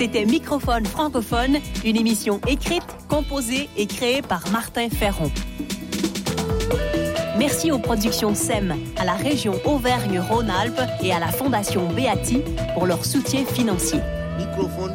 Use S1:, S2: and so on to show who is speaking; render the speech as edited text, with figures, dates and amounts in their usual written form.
S1: C'était Microphone francophone, une émission écrite, composée et créée par Martin Ferron. Merci aux productions SEM, à la région Auvergne-Rhône-Alpes et à la Fondation Beati pour leur soutien financier.
S2: Microphone